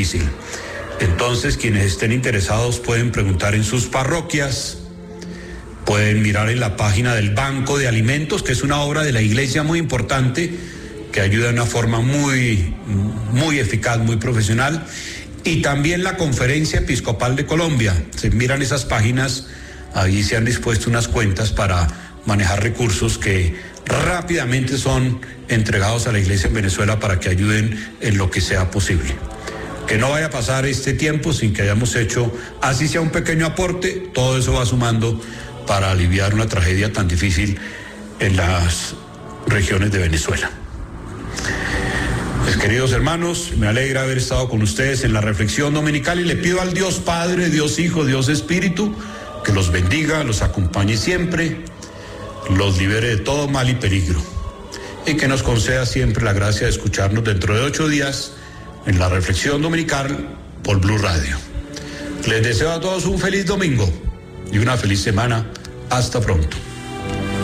difícil. Entonces, quienes estén interesados pueden preguntar en sus parroquias, pueden mirar en la página del Banco de Alimentos, que es una obra de la Iglesia muy importante, que ayuda de una forma muy eficaz, muy profesional, y también la Conferencia Episcopal de Colombia. Se miran esas páginas, ahí se han dispuesto unas cuentas para manejar recursos que rápidamente son entregados a la Iglesia en Venezuela para que ayuden en lo que sea posible. Que no vaya a pasar este tiempo sin que hayamos hecho, así sea un pequeño aporte, todo eso va sumando para aliviar una tragedia tan difícil en las regiones de Venezuela. Pues, queridos hermanos, me alegra haber estado con ustedes en la reflexión dominical y le pido al Dios Padre, Dios Hijo, Dios Espíritu, que los bendiga, los acompañe siempre, los libere de todo mal y peligro, y que nos conceda siempre la gracia de escucharnos dentro de 8 días en la reflexión dominical por Blue Radio. Les deseo a todos un feliz domingo y una feliz semana. Hasta pronto.